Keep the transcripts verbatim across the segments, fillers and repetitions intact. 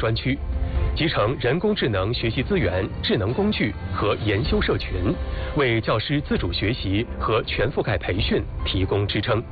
专区，集成人工智能学习资源、智能工具和研修社群，为教师自主学习和全覆盖培训提供支撑。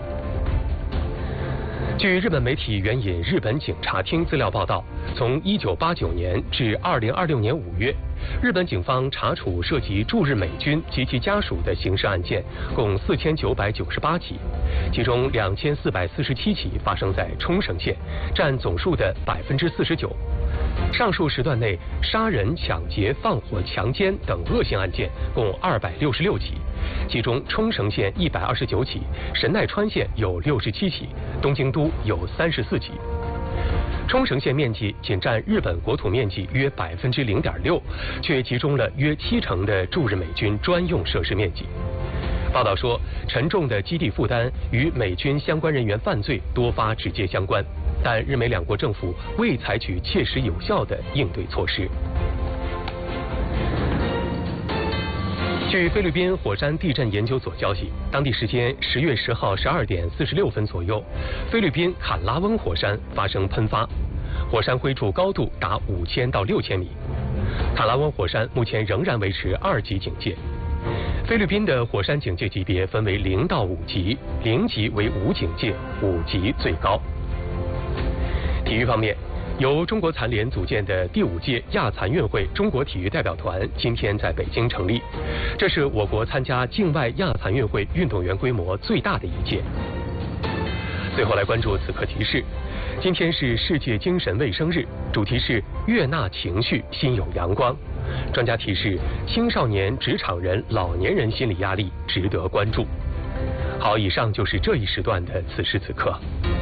据日本媒体援引日本警察厅资料报道，从一九八九年至二零二六年五月，日本警方查处涉及驻日美军及其家属的刑事案件共四千九百九十八起，其中两千四百四十七起发生在冲绳县，占总数的百分之四十九。上述时段内，杀人、抢劫、放火、强奸等恶性案件共二百六十六起，其中冲绳县一百二十九起，神奈川县有六十七起，东京都有三十四起。冲绳县面积仅占日本国土面积约百分之零点六，却集中了约七成的驻日美军专用设施面积。报道说，沉重的基地负担与美军相关人员犯罪多发直接相关，但日美两国政府未采取切实有效的应对措施。据菲律宾火山地震研究所消息，当地时间十月十号十二点四十六分左右，菲律宾坎拉温火山发生喷发，火山灰柱高度达五千到六千米。坎拉温火山目前仍然维持二级警戒。菲律宾的火山警戒级别分为零到五级，零级为无警戒，五级最高。体育方面，由中国残联组建的第五届亚残运会中国体育代表团今天在北京成立，这是我国参加境外亚残运会运动员规模最大的一届。最后来关注此刻提示，今天是世界精神卫生日，主题是悦纳情绪，心有阳光。专家提示，青少年、职场人、老年人心理压力值得关注。好，以上就是这一时段的此时此刻。